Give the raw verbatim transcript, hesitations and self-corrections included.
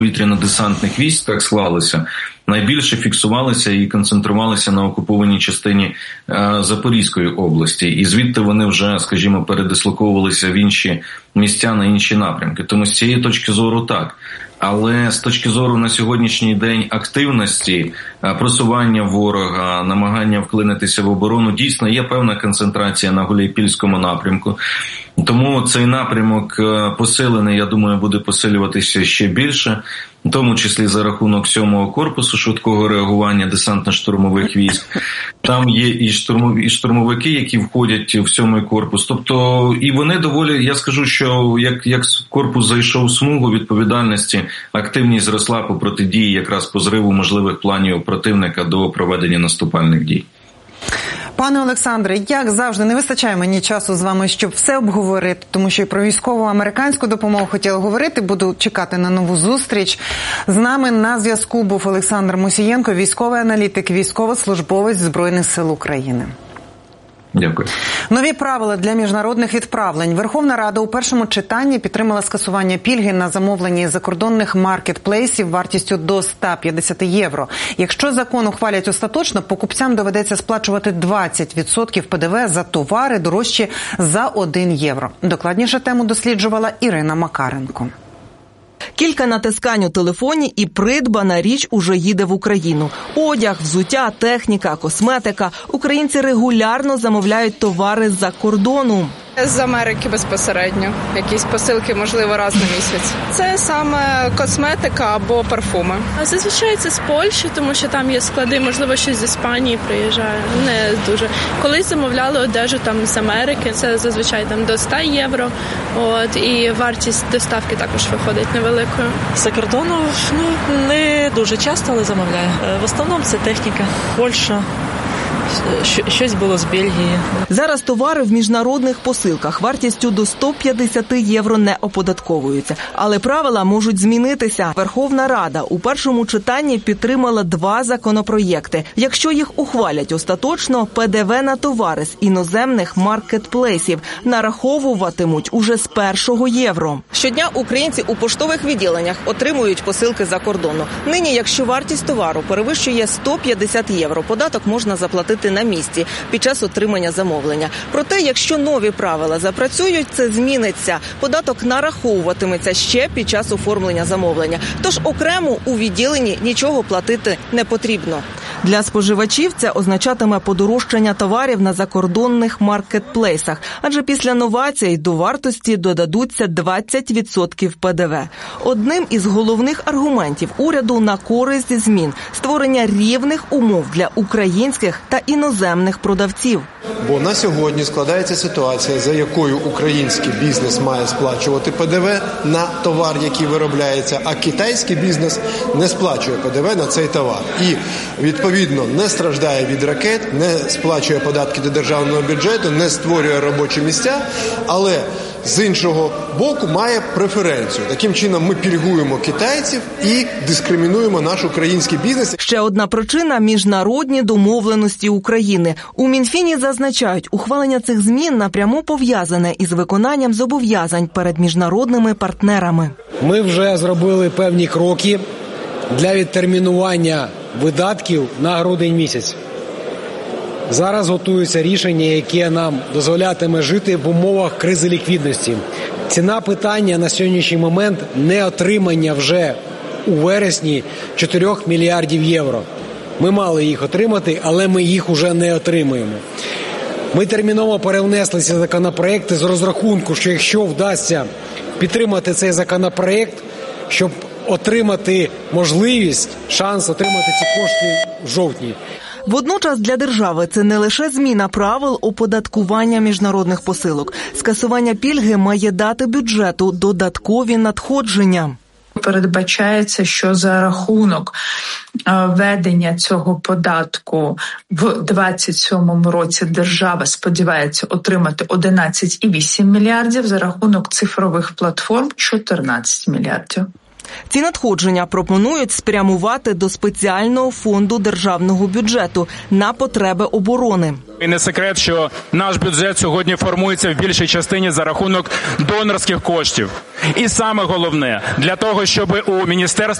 повітряно-десантних військ, так склалося, найбільше фіксувалися і концентрувалися на окупованій частині е, Запорізької області. І звідти вони вже, скажімо, передислоковувалися в інші місця, на інші напрямки. Тому з цієї точки зору так. Але з точки зору на сьогоднішній день активності, просування ворога, намагання вклинитися в оборону, дійсно є певна концентрація на Гуляйпільському напрямку. Тому цей напрямок посилений, я думаю, буде посилюватися ще більше, в тому числі за рахунок сьомого корпусу швидкого реагування десантно-штурмових військ. Там є і штурмові, і штурмовики, які входять в сьомий корпус. Тобто, і вони доволі, я скажу, що як, як корпус зайшов в смугу відповідальності, активність зросла по протидії якраз по зриву можливих планів противника до проведення наступальних дій. Пане Олександре, як завжди, не вистачає мені часу з вами, щоб все обговорити, тому що і про військову американську допомогу хотіла говорити, буду чекати на нову зустріч. З нами на зв'язку був Олександр Мусієнко, військовий аналітик, військовослужбовець Збройних сил України. Дякую. Нові правила для міжнародних відправлень. Верховна Рада у першому читанні підтримала скасування пільги на замовлення закордонних маркетплейсів вартістю до сто п'ятдесят євро. Якщо закон ухвалять остаточно, покупцям доведеться сплачувати двадцять відсотків Пе Де Ве за товари дорожчі за один євро. Докладніше тему досліджувала Ірина Макаренко. Кілька натискань у телефоні і придбана річ уже їде в Україну. Одяг, взуття, техніка, косметика. Українці регулярно замовляють товари з-за кордону. З Америки безпосередньо. Якісь посилки, можливо, раз на місяць. Це саме косметика або парфуми. А зазвичай це з Польщі, тому що там є склади, можливо, щось з Іспанії приїжджає. Не дуже. Колись замовляли одежу там з Америки, це зазвичай там до сто євро. От, і вартість доставки також виходить невеликою. За кордону, ну, не дуже часто, але замовляю. В основному це техніка, Польща. Щось було з Бельгії. Зараз товари в міжнародних посилках вартістю до сто п'ятдесят євро не оподатковуються. Але правила можуть змінитися. Верховна Рада у першому читанні підтримала два законопроєкти. Якщо їх ухвалять остаточно, Пе Де Ве на товари з іноземних маркетплейсів нараховуватимуть уже з першого євро. Щодня українці у поштових відділеннях отримують посилки за кордону. Нині, якщо вартість товару перевищує сто п'ятдесят євро, податок можна заплатити на місці під час отримання замовлення. Проте, якщо нові правила запрацюють, це зміниться. Податок нараховуватиметься ще під час оформлення замовлення. Тож окремо у відділенні нічого платити не потрібно. Для споживачів це означатиме подорожчання товарів на закордонних маркетплейсах, адже після новацій до вартості додадуться двадцять відсотків Пе Де Ве. Одним із головних аргументів уряду на користь змін – створення рівних умов для українських та іноземних продавців. Бо на сьогодні складається ситуація, за якою український бізнес має сплачувати Пе Де Ве на товар, який виробляється, а китайський бізнес не сплачує Пе Де Ве на цей товар. І, відповідно, не страждає від ракет, не сплачує податки до державного бюджету, не створює робочі місця, але з іншого боку має преференцію. Таким чином ми пільгуємо китайців і дискримінуємо наш український бізнес. Ще одна причина – міжнародні домовленості України. У Мінфіні зазначають, ухвалення цих змін напряму пов'язане із виконанням зобов'язань перед міжнародними партнерами. Ми вже зробили певні кроки для відтермінування видатків на грудень місяць. Зараз готується рішення, яке нам дозволятиме жити в умовах кризи ліквідності. Ціна питання на сьогоднішній момент – не отримання вже у вересні чотирьох мільярдів євро. Ми мали їх отримати, але ми їх уже не отримуємо. Ми терміново перевнесли ці законопроекти з розрахунку, що якщо вдасться підтримати цей законопроект, щоб отримати можливість, шанс отримати ці кошти в жовтні. Водночас для держави це не лише зміна правил оподаткування міжнародних посилок. Скасування пільги має дати бюджету додаткові надходження. Передбачається, що за рахунок введення цього податку в двадцять сьомому році держава сподівається отримати одинадцять цілих вісім десятих мільярдів, за рахунок цифрових платформ – чотирнадцять мільярдів. Ці надходження пропонують спрямувати до спеціального фонду державного бюджету на потреби оборони. І не секрет, що наш бюджет сьогодні формується в більшій частині за рахунок донорських коштів. І саме головне, для того, щоб у Міністерстві